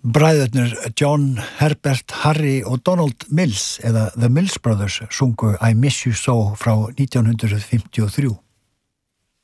Bræðurnir John, Herbert, Harry og Donald Mills eða The Mills Brothers sungu I Miss You So frá 1953.